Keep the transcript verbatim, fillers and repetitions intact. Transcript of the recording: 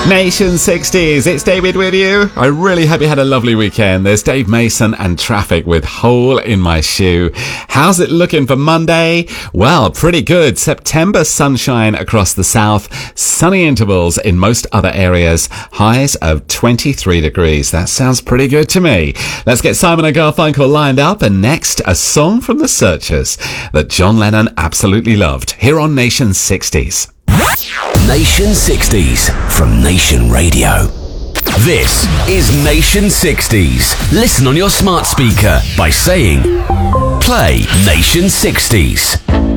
Nation sixties, it's David with you. I really hope you had a lovely weekend. There's Dave Mason and Traffic with Hole in My Shoe. How's it looking for Monday? Well, pretty good. September sunshine across the south, sunny intervals in most other areas, highs of twenty-three degrees. That sounds pretty good to me. Let's get Simon and Garfunkel lined up, and next, a song from The Searchers that John Lennon absolutely loved, here on Nation sixties. Nation sixties from Nation Radio. This is Nation sixties. Listen on your smart speaker by saying, play Nation sixties.